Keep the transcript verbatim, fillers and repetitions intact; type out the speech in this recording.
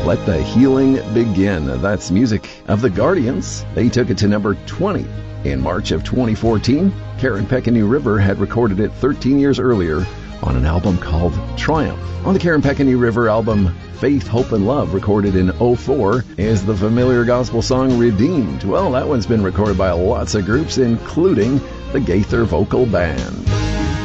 Let the Healing Begin. That's music of The Guardians. They took it to number twenty in March of twenty fourteen. Karen Pekinu River had recorded it thirteen years earlier on an album called Triumph. On the Karen Pekinu River album, Faith, Hope, and Love, recorded in oh four, is the familiar gospel song Redeemed. Well, that one's been recorded by lots of groups, including the Gaither Vocal Band.